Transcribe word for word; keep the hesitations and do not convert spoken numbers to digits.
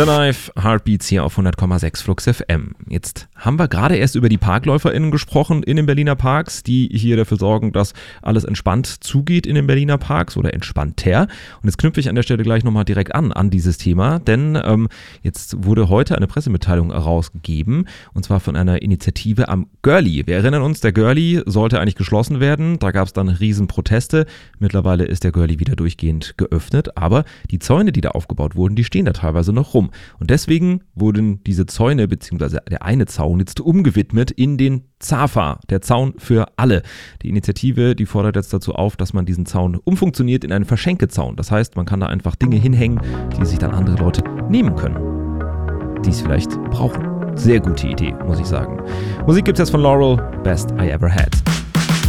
The Knife, Heartbeats hier auf hundert Komma sechs Flux F M. Jetzt haben wir gerade erst über die ParkläuferInnen gesprochen in den Berliner Parks, die hier dafür sorgen, dass alles entspannt zugeht in den Berliner Parks oder entspannter. Und jetzt knüpfe ich an der Stelle gleich nochmal direkt an, an dieses Thema, denn ähm, jetzt wurde heute eine Pressemitteilung herausgegeben und zwar von einer Initiative am Görli. Wir erinnern uns, der Görli sollte eigentlich geschlossen werden, da gab es dann Riesenproteste. Mittlerweile ist der Görli wieder durchgehend geöffnet, aber die Zäune, die da aufgebaut wurden, die stehen da teilweise noch rum. Und deswegen wurden diese Zäune, beziehungsweise der eine Zaun jetzt umgewidmet in den Zafa, der Zaun für alle. Die Initiative, die fordert jetzt dazu auf, dass man diesen Zaun umfunktioniert in einen Verschenkezaun. Das heißt, man kann da einfach Dinge hinhängen, die sich dann andere Leute nehmen können, die es vielleicht brauchen. Sehr gute Idee, muss ich sagen. Musik gibt's jetzt von Laurel, Best I Ever Had.